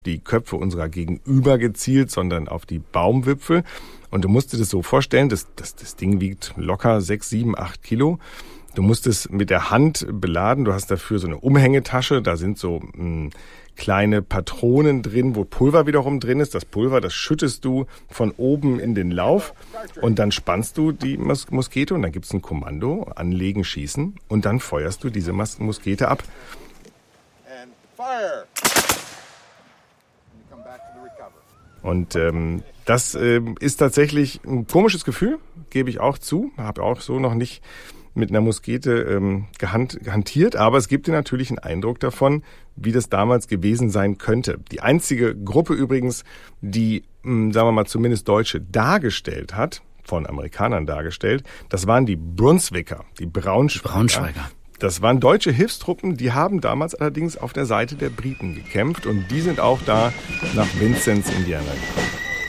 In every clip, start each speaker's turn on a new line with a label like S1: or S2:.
S1: die Köpfe unserer Gegenüber gezielt, sondern auf die Baumwipfel. Und du musst dir das so vorstellen, das Ding wiegt locker 6, 7, 8 Kilo. Du musst es mit der Hand beladen. Du hast dafür so eine Umhängetasche. Da sind so kleine Patronen drin, wo Pulver wiederum drin ist. Das Pulver, das schüttest du von oben in den Lauf und dann spannst du die Muskete und dann gibt's ein Kommando, anlegen, schießen und dann feuerst du diese Muskete ab. Und das ist tatsächlich ein komisches Gefühl, gebe ich auch zu. Habe auch so noch nicht mit einer Muskete gehantiert, aber es gibt dir natürlich einen Eindruck davon, wie das damals gewesen sein könnte. Die einzige Gruppe übrigens, die, sagen wir mal, zumindest Deutsche dargestellt hat, von Amerikanern dargestellt, das waren die Brunswicker, die Braunschweiger. Das waren deutsche Hilfstruppen, die haben damals allerdings auf der Seite der Briten gekämpft und die sind auch da nach Vincennes, Indiana gekommen.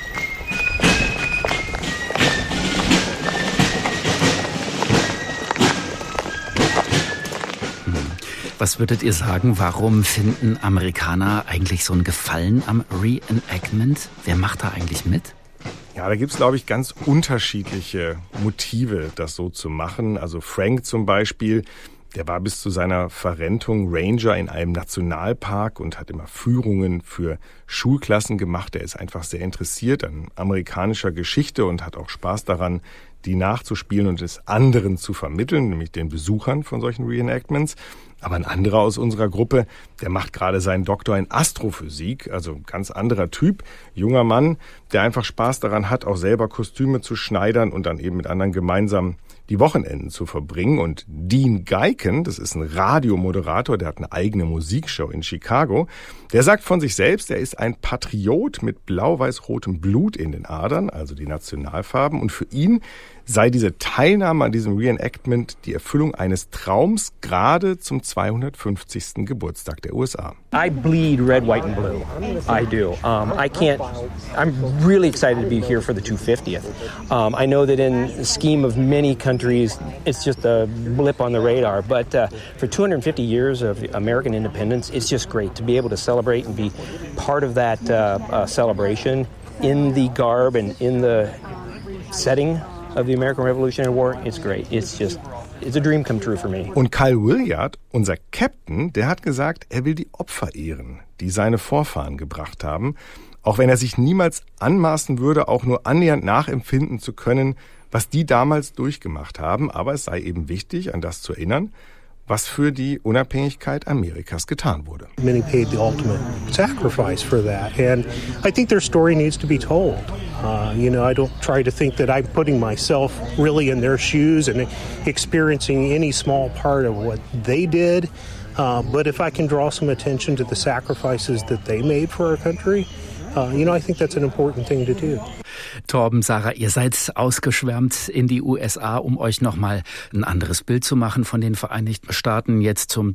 S2: Was würdet ihr sagen, warum finden Amerikaner eigentlich so einen Gefallen am Reenactment? Wer macht da eigentlich mit?
S1: Ja, da gibt's, glaube ich, ganz unterschiedliche Motive, das so zu machen. Also Frank zum Beispiel, der war bis zu seiner Verrentung Ranger in einem Nationalpark und hat immer Führungen für Schulklassen gemacht. Er ist einfach sehr interessiert an amerikanischer Geschichte und hat auch Spaß daran, die nachzuspielen und es anderen zu vermitteln, nämlich den Besuchern von solchen Reenactments. Aber ein anderer aus unserer Gruppe, der macht gerade seinen Doktor in Astrophysik, also ganz anderer Typ, junger Mann, der einfach Spaß daran hat, auch selber Kostüme zu schneidern und dann eben mit anderen gemeinsam die Wochenenden zu verbringen. Und Dean Geiken, das ist ein Radiomoderator, der hat eine eigene Musikshow in Chicago, der sagt von sich selbst, er ist ein Patriot mit blau-weiß-rotem Blut in den Adern, also die Nationalfarben. Und für ihn sei diese Teilnahme an diesem Reenactment die Erfüllung eines Traums, gerade zum 250. Geburtstag der USA.
S3: I bleed red, white and blue. I do. I'm really excited to be here for the 250th. I know that in the scheme of many countries, it's just a blip on the radar. But for 250 years of American independence, it's just great to be able to celebrate and be part of that celebration in the garb and in the setting of the American Revolutionary War. It's great. It's a dream come true for me.
S1: Und Kyle Williard, unser Captain, der hat gesagt, er will die Opfer ehren, die seine Vorfahren gebracht haben, auch wenn er sich niemals anmaßen würde, auch nur annähernd nachempfinden zu können, was die damals durchgemacht haben. Aber es sei eben wichtig, an das zu erinnern, was für die Unabhängigkeit Amerikas getan wurde.
S4: Many paid the ultimate sacrifice for that, and I think their story needs to be told. I don't try to think that I'm putting myself really in their shoes and experiencing any small part of what they did. But if I can draw some attention to the sacrifices that they made for our country, I think that's an important thing to do.
S2: Torben, Sarah, ihr seid ausgeschwärmt in die USA, um euch nochmal ein anderes Bild zu machen von den Vereinigten Staaten, jetzt zum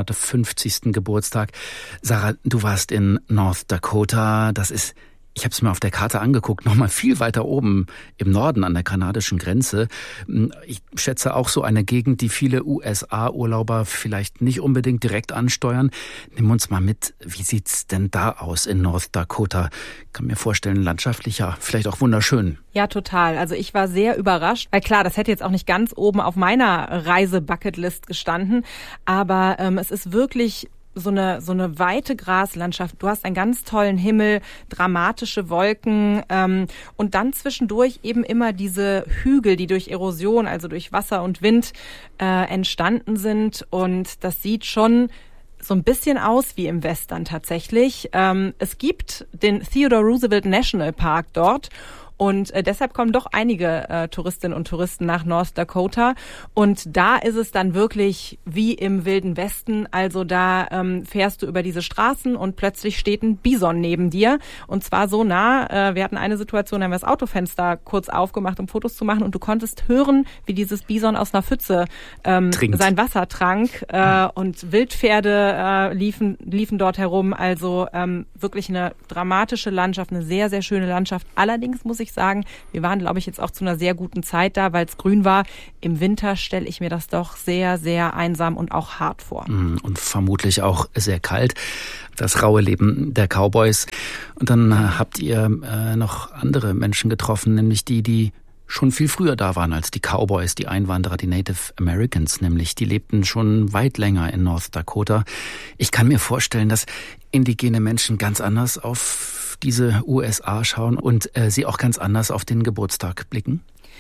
S2: 250. Geburtstag. Sarah, du warst in North Dakota, das ist, ich habe es mir auf der Karte angeguckt, nochmal viel weiter oben im Norden an der kanadischen Grenze. Ich schätze auch so eine Gegend, die viele USA-Urlauber vielleicht nicht unbedingt direkt ansteuern. Nimm uns mal mit, wie sieht's denn da aus in North Dakota? Ich kann mir vorstellen, landschaftlich ja, vielleicht auch wunderschön.
S5: Ja, total. Also ich war sehr überrascht, weil klar, das hätte jetzt auch nicht ganz oben auf meiner Reise-Bucketlist gestanden, aber es ist wirklich so eine weite Graslandschaft. Du hast einen ganz tollen Himmel, dramatische Wolken und dann zwischendurch eben immer diese Hügel, die durch Erosion, also durch Wasser und Wind entstanden sind. Und das sieht schon so ein bisschen aus wie im Western tatsächlich. Es gibt den Theodore Roosevelt National Park dort. Und deshalb kommen doch einige Touristinnen und Touristen nach North Dakota. Und da ist es dann wirklich wie im Wilden Westen. Also da fährst du über diese Straßen und plötzlich steht ein Bison neben dir. Und zwar so nah, wir hatten eine Situation, da haben wir das Autofenster kurz aufgemacht, um Fotos zu machen. Und du konntest hören, wie dieses Bison aus einer Pfütze sein Wasser trank. Und Wildpferde liefen dort herum. Also wirklich eine dramatische Landschaft, eine sehr, sehr schöne Landschaft. Allerdings muss ich ich sagen. Wir waren, glaube ich, jetzt auch zu einer sehr guten Zeit da, weil es grün war. Im Winter stelle ich mir das doch sehr, sehr einsam und auch hart vor.
S2: Und vermutlich auch sehr kalt. Das raue Leben der Cowboys. Und dann habt ihr noch andere Menschen getroffen, nämlich die schon viel früher da waren als die Cowboys, die Einwanderer, die Native Americans nämlich. Die lebten schon weit länger in North Dakota. Ich kann mir vorstellen, dass indigene Menschen ganz anders auf diese USA schauen und sie auch ganz anders auf den Geburtstag blicken.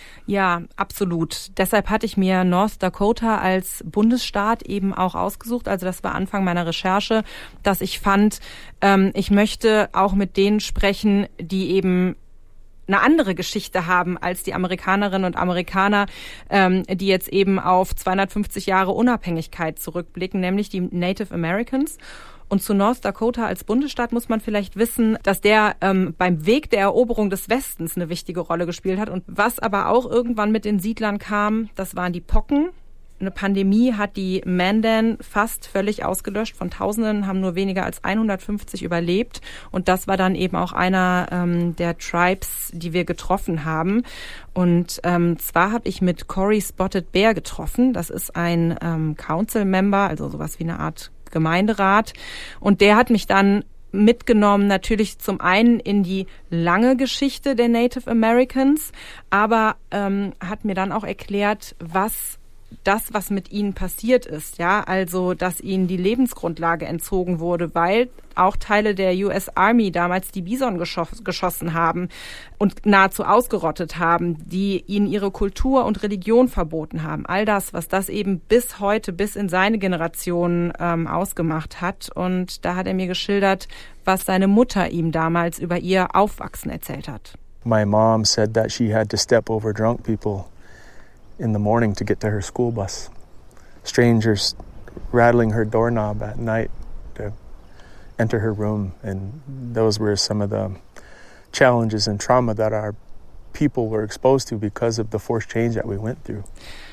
S5: Ja, absolut. Deshalb hatte ich mir North Dakota als Bundesstaat eben auch ausgesucht. Also das war Anfang meiner Recherche, dass ich fand, ich möchte auch mit denen sprechen, die eben eine andere Geschichte haben als die Amerikanerinnen und Amerikaner, die jetzt eben auf 250 Jahre Unabhängigkeit zurückblicken, nämlich die Native Americans. Und zu North Dakota als Bundesstaat muss man vielleicht wissen, dass der beim Weg der Eroberung des Westens eine wichtige Rolle gespielt hat. Und was aber auch irgendwann mit den Siedlern kam, das waren die Pocken. Eine Pandemie hat die Mandan fast völlig ausgelöscht. Von Tausenden haben nur weniger als 150 überlebt. Und das war dann eben auch einer der Tribes, die wir getroffen haben. Und zwar habe ich mit Cory Spotted Bear getroffen. Das ist ein Council-Member, also sowas wie eine Art Gemeinderat. Und der hat mich dann mitgenommen, natürlich zum einen in die lange Geschichte der Native Americans, aber hat mir dann auch erklärt, was mit ihnen passiert ist, ja, also, dass ihnen die Lebensgrundlage entzogen wurde, weil auch Teile der US Army damals die Bison geschossen haben und nahezu ausgerottet haben, die ihnen ihre Kultur und Religion verboten haben. All das, was das eben bis heute, bis in seine Generation ausgemacht hat. Und da hat er mir geschildert, was seine Mutter ihm damals über ihr Aufwachsen erzählt hat.
S6: My mom said that she had to step over drunk people in the morning to get to her school bus. Strangers rattling her doorknob at night to enter her room. And those were some of the challenges and trauma that our people were exposed to because of the forced change that we went through.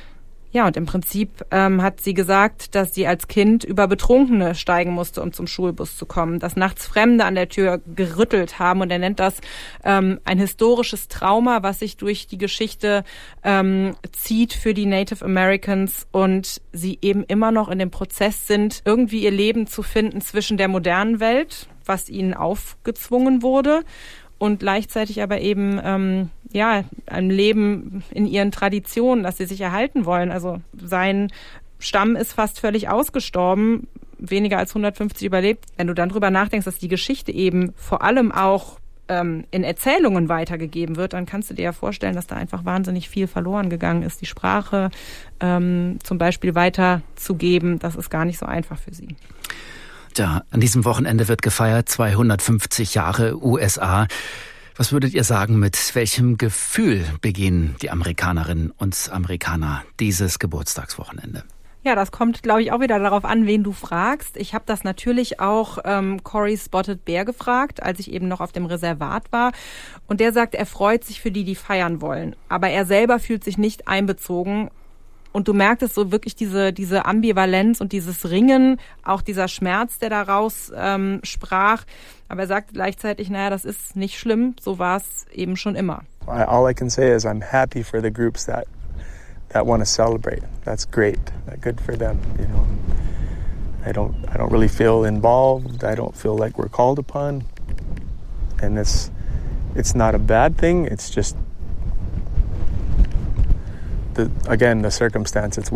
S5: Ja, und im Prinzip hat sie gesagt, dass sie als Kind über Betrunkene steigen musste, um zum Schulbus zu kommen, dass nachts Fremde an der Tür gerüttelt haben. Und er nennt das ein historisches Trauma, was sich durch die Geschichte zieht für die Native Americans und sie eben immer noch in dem Prozess sind, irgendwie ihr Leben zu finden zwischen der modernen Welt, was ihnen aufgezwungen wurde, und gleichzeitig aber eben ein Leben in ihren Traditionen, dass sie sich erhalten wollen. Also sein Stamm ist fast völlig ausgestorben, weniger als 150 überlebt. Wenn du dann drüber nachdenkst, dass die Geschichte eben vor allem auch in Erzählungen weitergegeben wird, dann kannst du dir ja vorstellen, dass da einfach wahnsinnig viel verloren gegangen ist. Die Sprache zum Beispiel weiterzugeben, das ist gar nicht so einfach für sie.
S2: Ja, an diesem Wochenende wird gefeiert, 250 Jahre USA. Was würdet ihr sagen, mit welchem Gefühl begehen die Amerikanerinnen und Amerikaner dieses Geburtstagswochenende?
S5: Ja, das kommt, glaube ich, auch wieder darauf an, wen du fragst. Ich habe das natürlich auch Cory Spotted Bear gefragt, als ich eben noch auf dem Reservat war. Und der sagt, er freut sich für die feiern wollen. Aber er selber fühlt sich nicht einbezogen. Und du merktest so wirklich diese Ambivalenz und dieses Ringen, auch dieser Schmerz, der daraus sprach. Aber er sagte gleichzeitig, naja, das ist nicht schlimm, so war es eben schon immer.
S6: All I can say is I'm happy for the groups that want to celebrate. That's great. Good for them, you know. I don't really feel involved. I don't feel like we're called upon. And it's not a bad thing. It's just the circumstance, it's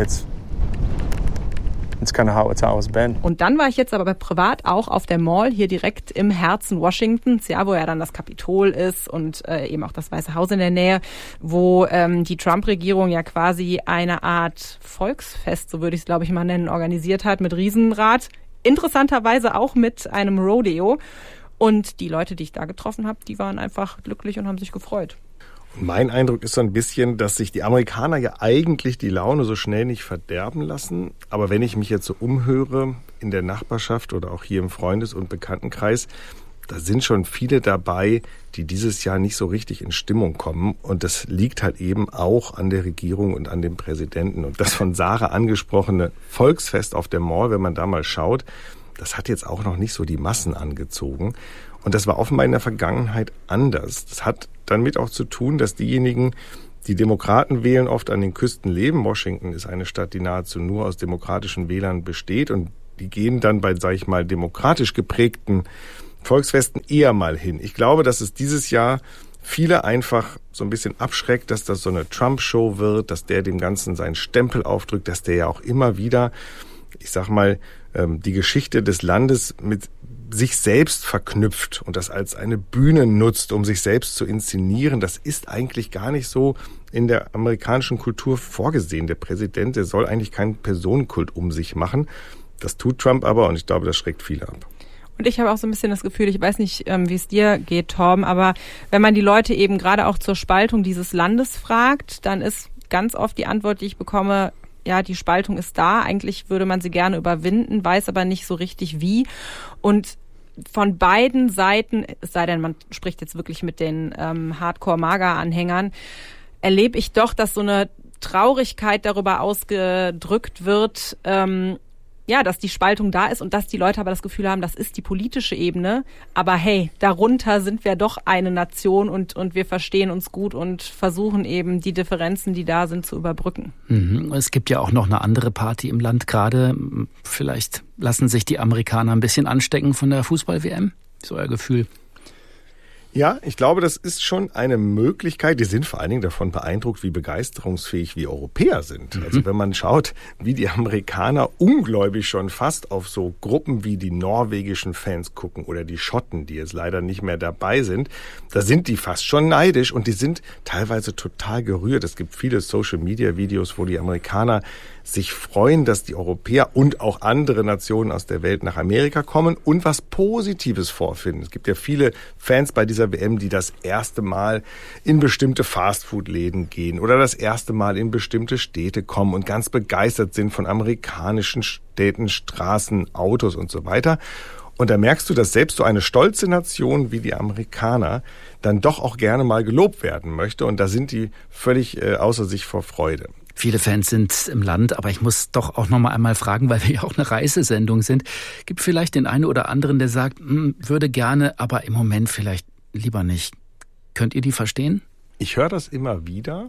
S6: kind of how it's always been.
S5: Und dann war ich jetzt aber privat auch auf der Mall, hier direkt im Herzen Washingtons, ja, wo ja dann das Kapitol ist und eben auch das Weiße Haus in der Nähe, wo die Trump-Regierung ja quasi eine Art Volksfest, so würde ich es glaube ich mal nennen, organisiert hat mit Riesenrad. Interessanterweise auch mit einem Rodeo. Und die Leute, die ich da getroffen habe, die waren einfach glücklich und haben sich gefreut.
S1: Mein Eindruck ist so ein bisschen, dass sich die Amerikaner ja eigentlich die Laune so schnell nicht verderben lassen. Aber wenn ich mich jetzt so umhöre in der Nachbarschaft oder auch hier im Freundes- und Bekanntenkreis, da sind schon viele dabei, die dieses Jahr nicht so richtig in Stimmung kommen. Und das liegt halt eben auch an der Regierung und an dem Präsidenten. Und das von Sarah angesprochene Volksfest auf der Mall, wenn man da mal schaut, das hat jetzt auch noch nicht so die Massen angezogen. Und das war offenbar in der Vergangenheit anders. Das hat damit auch zu tun, dass diejenigen, die Demokraten wählen, oft an den Küsten leben. Washington ist eine Stadt, die nahezu nur aus demokratischen Wählern besteht und die gehen dann bei, sage ich mal, demokratisch geprägten Volksfesten eher mal hin. Ich glaube, dass es dieses Jahr viele einfach so ein bisschen abschreckt, dass das so eine Trump-Show wird, dass der dem Ganzen seinen Stempel aufdrückt, dass der ja auch immer wieder, ich sag mal, die Geschichte des Landes mit sich selbst verknüpft und das als eine Bühne nutzt, um sich selbst zu inszenieren. Das ist eigentlich gar nicht so in der amerikanischen Kultur vorgesehen. Der Präsident, der soll eigentlich keinen Personenkult um sich machen. Das tut Trump aber und ich glaube, das schreckt viele ab.
S5: Und ich habe auch so ein bisschen das Gefühl, ich weiß nicht, wie es dir geht, Torben, aber wenn man die Leute eben gerade auch zur Spaltung dieses Landes fragt, dann ist ganz oft die Antwort, die ich bekomme, ja, die Spaltung ist da, eigentlich würde man sie gerne überwinden, weiß aber nicht so richtig wie. Und von beiden Seiten, es sei denn, man spricht jetzt wirklich mit den Hardcore-Mager-Anhängern, erlebe ich doch, dass so eine Traurigkeit darüber ausgedrückt wird, ja, dass die Spaltung da ist und dass die Leute aber das Gefühl haben, das ist die politische Ebene. Aber hey, darunter sind wir doch eine Nation und wir verstehen uns gut und versuchen eben die Differenzen, die da sind, zu überbrücken.
S2: Es gibt ja auch noch eine andere Party im Land gerade. Vielleicht lassen sich die Amerikaner ein bisschen anstecken von der Fußball-WM. Ist euer Gefühl?
S1: Ja, ich glaube, das ist schon eine Möglichkeit. Die sind vor allen Dingen davon beeindruckt, wie begeisterungsfähig wir Europäer sind. Also wenn man schaut, wie die Amerikaner ungläubig schon fast auf so Gruppen wie die norwegischen Fans gucken oder die Schotten, die jetzt leider nicht mehr dabei sind, da sind die fast schon neidisch und die sind teilweise total gerührt. Es gibt viele Social-Media-Videos, wo die Amerikaner sich freuen, dass die Europäer und auch andere Nationen aus der Welt nach Amerika kommen und was Positives vorfinden. Es gibt ja viele Fans bei dieser WM, die das erste Mal in bestimmte Fastfood-Läden gehen oder das erste Mal in bestimmte Städte kommen und ganz begeistert sind von amerikanischen Städten, Straßen, Autos und so weiter. Und da merkst du, dass selbst so eine stolze Nation wie die Amerikaner dann doch auch gerne mal gelobt werden möchte. Und da sind die völlig außer sich vor Freude.
S2: Viele Fans sind im Land, aber ich muss doch auch noch mal einmal fragen, weil wir ja auch eine Reisesendung sind. Gibt vielleicht den einen oder anderen, der sagt, würde gerne, aber im Moment vielleicht lieber nicht. Könnt ihr die verstehen?
S1: Ich höre das immer wieder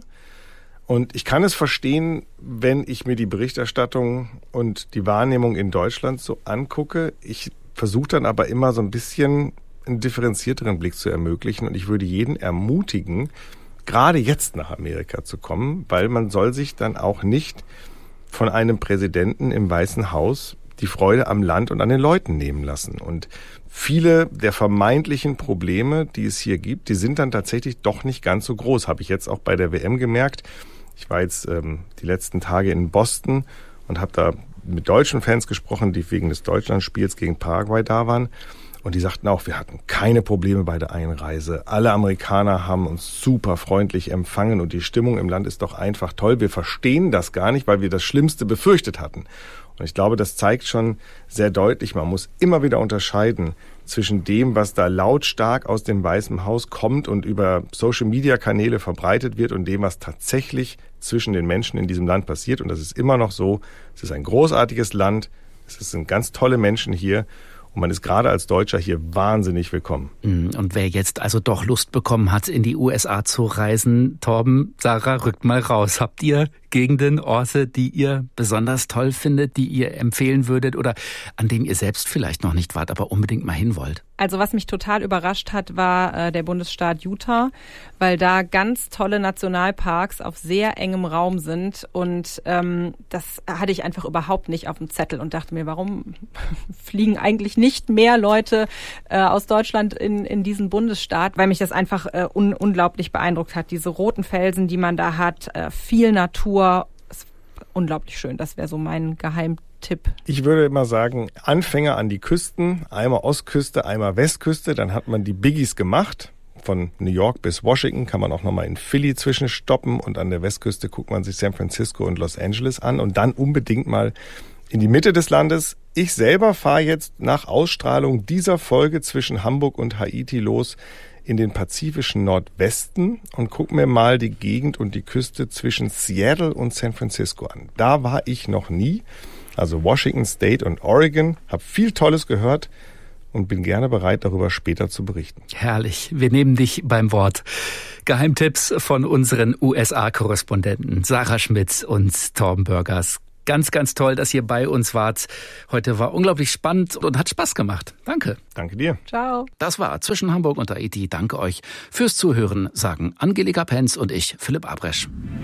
S1: und ich kann es verstehen, wenn ich mir die Berichterstattung und die Wahrnehmung in Deutschland so angucke. Ich versuche dann aber immer so ein bisschen einen differenzierteren Blick zu ermöglichen und ich würde jeden ermutigen, gerade jetzt nach Amerika zu kommen, weil man soll sich dann auch nicht von einem Präsidenten im Weißen Haus die Freude am Land und an den Leuten nehmen lassen. Und viele der vermeintlichen Probleme, die es hier gibt, die sind dann tatsächlich doch nicht ganz so groß. Habe ich jetzt auch bei der WM gemerkt. Ich war jetzt die letzten Tage in Boston und habe da mit deutschen Fans gesprochen, die wegen des Deutschlandspiels gegen Paraguay da waren. Und die sagten auch, wir hatten keine Probleme bei der Einreise. Alle Amerikaner haben uns super freundlich empfangen und die Stimmung im Land ist doch einfach toll. Wir verstehen das gar nicht, weil wir das Schlimmste befürchtet hatten. Und ich glaube, das zeigt schon sehr deutlich, man muss immer wieder unterscheiden zwischen dem, was da lautstark aus dem Weißen Haus kommt und über Social-Media-Kanäle verbreitet wird und dem, was tatsächlich zwischen den Menschen in diesem Land passiert. Und das ist immer noch so, es ist ein großartiges Land, es sind ganz tolle Menschen hier. Und man ist gerade als Deutscher hier wahnsinnig willkommen.
S2: Und wer jetzt also doch Lust bekommen hat, in die USA zu reisen, Torben, Sarah, rückt mal raus. Habt ihr Gegenden, Orte, die ihr besonders toll findet, die ihr empfehlen würdet oder an denen ihr selbst vielleicht noch nicht wart, aber unbedingt mal hin wollt?
S5: Also was mich total überrascht hat, war der Bundesstaat Utah, weil da ganz tolle Nationalparks auf sehr engem Raum sind und das hatte ich einfach überhaupt nicht auf dem Zettel und dachte mir, warum fliegen eigentlich nicht mehr Leute aus Deutschland in diesen Bundesstaat, weil mich das einfach unglaublich beeindruckt hat. Diese roten Felsen, die man da hat, viel Natur, ist unglaublich schön. Das wäre so mein Geheimtipp.
S1: Ich würde immer sagen, Anfänger an die Küsten, einmal Ostküste, einmal Westküste, dann hat man die Biggies gemacht. Von New York bis Washington kann man auch nochmal in Philly zwischenstoppen und an der Westküste guckt man sich San Francisco und Los Angeles an und dann unbedingt mal in die Mitte des Landes. Ich selber fahre jetzt nach Ausstrahlung dieser Folge zwischen Hamburg und Haiti los in den pazifischen Nordwesten und gucke mir mal die Gegend und die Küste zwischen Seattle und San Francisco an. Da war ich noch nie, also Washington State und Oregon, habe viel Tolles gehört und bin gerne bereit, darüber später zu berichten.
S2: Herrlich, wir nehmen dich beim Wort. Geheimtipps von unseren USA-Korrespondenten Sarah Schmitz und Torben Börgers. Ganz, ganz toll, dass ihr bei uns wart. Heute war unglaublich spannend und hat Spaß gemacht. Danke.
S1: Danke dir.
S5: Ciao.
S2: Das war Zwischen Hamburg und Tahiti. Danke euch fürs Zuhören, sagen Angelika Penz und ich, Philipp Abresch.